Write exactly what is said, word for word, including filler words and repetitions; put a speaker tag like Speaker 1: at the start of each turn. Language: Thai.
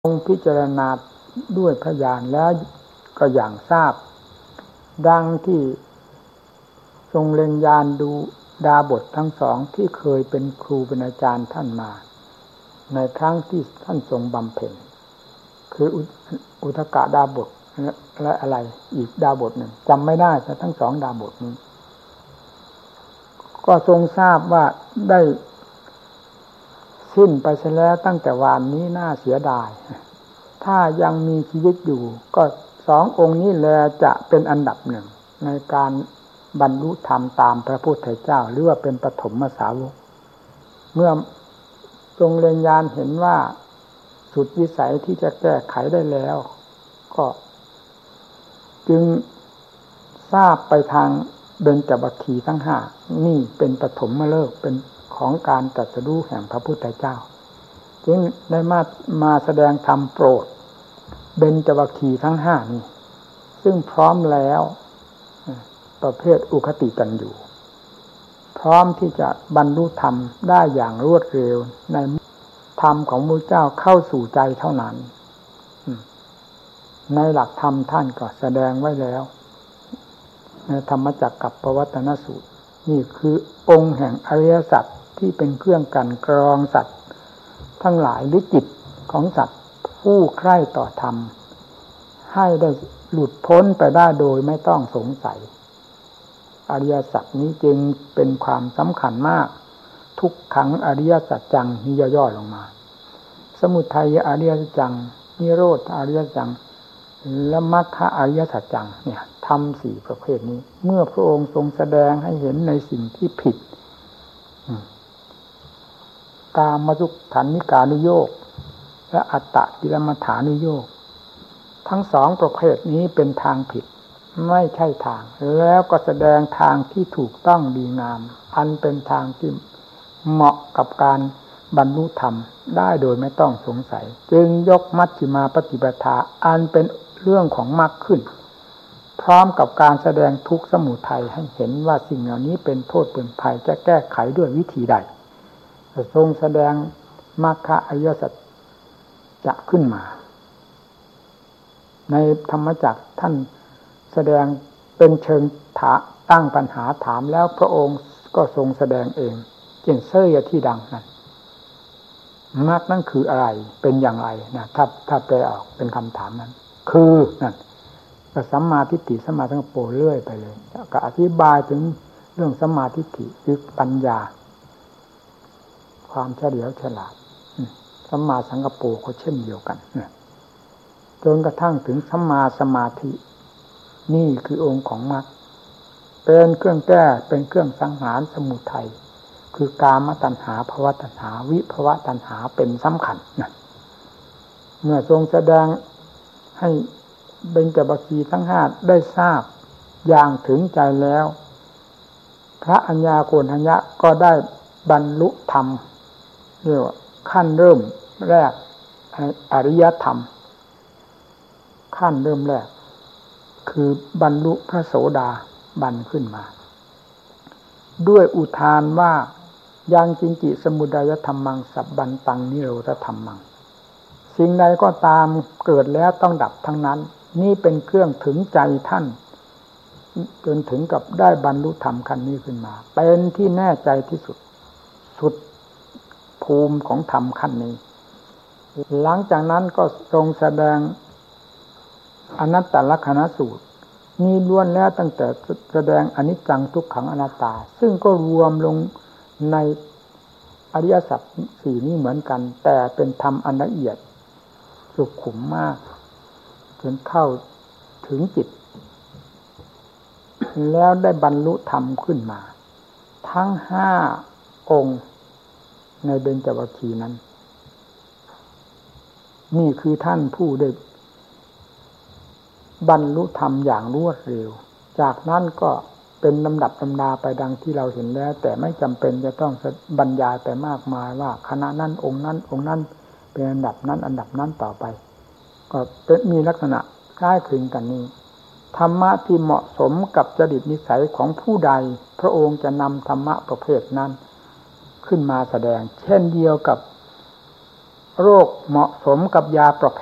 Speaker 1: ทรงพิจารณาด้วยพยานแล้วก็อย่างทราบดังที่ทรงเล็งยานดูดาบททั้งสองที่เคยเป็นครูเป็นอาจารย์ท่านมาในครั้งที่ท่านทรงบำเพ็ญคืออุทกดาบทและอะไรอีกดาบทหนึ่งจำไม่ได้แต่ทั้งสองดาบทนี้ก็ทรงทราบว่าได้สิ้นไปเสียแล้วตั้งแต่วานนี้น่าเสียดายถ้ายังมีชีวิตอยู่ก็สององค์นี้แลจะเป็นอันดับหนึ่งในการบรรลุธรรมตามพระพุทธเจ้าหรือว่าเป็นปฐมสาวกเมื่อทรงเล็งยานเห็นว่าสุดวิสัยที่จะแก้ไขได้แล้วก็จึงทราบไปทางเบญจวัคคีย์ทั้งห้านี่เป็นปฐมฤกษ์เป็นของการตรัสรู้แห่งพระพุทธเจ้าจึงได้มามาแสดงธรรมโปรดเบญจวัคคีย์ทั้งห้านี้ซึ่งพร้อมแล้วประเภทอุคติตันอยู่พร้อมที่จะบรรลุธรรมได้อย่างรวดเร็วในธรรมของพระเจ้าเข้าสู่ใจเท่านั้นในหลักธรรมท่านก็แสดงไว้แล้วในธรรมจักรกับปวัตตนสูตรนี่คือองค์แห่งอริยสัจที่เป็นเครื่องกันกรองสัตว์ทั้งหลายหรือจิตของสัตว์ผู้ใคร่ต่อธรรมให้ได้หลุดพ้นไปได้โดยไม่ต้องสงสัยอริยสัจนี้จึงเป็นความสำคัญมากทุกขังอริยสัจจังนี่ย่อๆลงมาสมุทัยอริยสัจจังนิโรธอริยสัจจังและมรรคอริยสัจจังเนี่ยธรรมสี่ประเภทนี้เมื่อพระองค์ทรงแสดงให้เห็นในสิ่งที่ผิดกามสุขันธิกานุโยคและอัตตกิลมัฏฐานุโยคทั้งสองประเภทนี้เป็นทางผิดไม่ใช่ทางแล้วก็แสดงทางที่ถูกต้องดีงามอันเป็นทางที่เหมาะกับการบรรลุธรรมได้โดยไม่ต้องสงสัยจึงยกมัชฌิมาปฏิปทาอันเป็นเรื่องของมรรคขึ้นพร้อมกับการแสดงทุกข์สมุทัยให้เห็นว่าสิ่งเหล่านี้เป็นโทษเป็นภัยจะแก้ไขด้วยวิธีใดทรงแสดงมรรคอริยสัจจะขึ้นมาในธรรมจักรท่านแสดงเป็นเชิงถาตั้งปัญหาถามแล้วพระองค์ก็ทรงแสดงเองเช่นเสยที่ดังนั้นมรรคนั่นคืออะไรเป็นอย่างไรนะถ้าถ้าแปลออกเป็นคำถามนั้นคือนั่นก็สัมมาทิฏฐิสัมมาสังกัปโปเรื่อยไปเลยก็อธิบายถึงเรื่องสัมมาทิฏฐิคือปัญญาความเฉลียวฉลาดสัมมาสังกัปโปก็เช่นเดียวกันจนกระทั่งถึงสัมมาสมาธินี่คือองค์ของมรรคเป็นเครื่องแก้เป็นเครื่องสังหารสมุทัยคือกามตัณหาภวตัณหาวิภวตัณหาเป็นสำคัญนะเมื่อทรงแสดงให้เบญจวัคคีย์ทั้งห้าได้ทราบอย่างถึงใจแล้วพระอัญญาโกณทัญญะก็ได้บรรลุธรรมเรียกว่าขั้นเริ่มแรกอริยธรรมขั้นเริ่มแรกคือบรรลุพระโสดาบันขึ้นมาด้วยอุทานว่ายังกินจิสมุทัยธรรมังสัพบันตังนิโรธธรรมังสิ่งใดก็ตามเกิดแล้วต้องดับทั้งนั้นนี่เป็นเครื่องถึงใจท่านจนถึงกับได้บรรลุธรรมขั้นนี้ขึ้นมาเป็นที่แน่ใจที่สุดสุดภูมิของธรรมขั้นนี้หลังจากนั้นก็ทรงแสดงอนัตตลักขณสูตรนี่ล้วนแล้วตั้งแต่แสดงอนิจจังทุกขังอนัตตาซึ่งก็รวมลงในอริยสัจสี่นี้เหมือนกันแต่เป็นธรรมอันละเอียดสุขุมมากจนเข้าถึงจิตแล้วได้บรรลุธรรมขึ้นมาทั้งห้าองค์ในเบญจวัคคีย์นั้นนี่คือท่านผู้ได้บรรลุธรรมอย่างรวดเร็วจากนั้นก็เป็นลำดับลำดาไปดังที่เราเห็นแล้วแต่ไม่จำเป็นจะต้องบรรยายแต่มากมายว่าคณะนั้นองค์นั้นองค์นั้นเป็นอันดับนั้นอันดับนั้นต่อไปก็เป็นมีลักษณะคล้ายคลึงกันนี้ธรรมะที่เหมาะสมกับจริตนิสัยของผู้ใดพระองค์จะนำธรรมะประเภทนั้นขึ้นมาแสดงเช่นเดียวกับโรคเหมาะสมกับยาประเภ